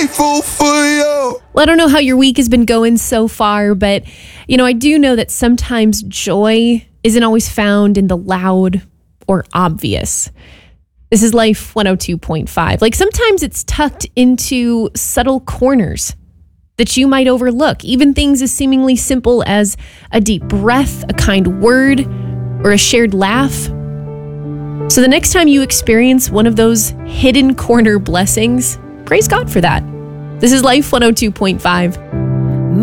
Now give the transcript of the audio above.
grateful for you. Well, I don't know how your week has been going so far, but, I do know that sometimes joy isn't always found in the loud or obvious. This is Life 102.5. Like sometimes it's tucked into subtle corners that you might overlook, even things as seemingly simple as a deep breath, a kind word, or a shared laugh. So the next time you experience one of those hidden corner blessings, praise God for that. This is Life 102.5.